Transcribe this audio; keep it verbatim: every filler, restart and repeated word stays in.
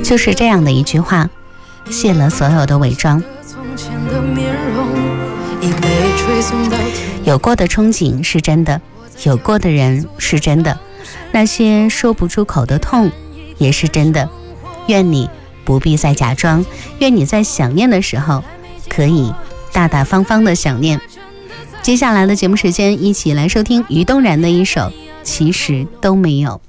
就是这样的一句话，卸了所有的伪装。有过的憧憬是真的，有过的人是真的，那些说不出口的痛也是真的。愿你不必再假装，愿你在想念的时候可以大大方方的想念。接下来的节目时间，一起来收听于东然的一首《其实都没有》。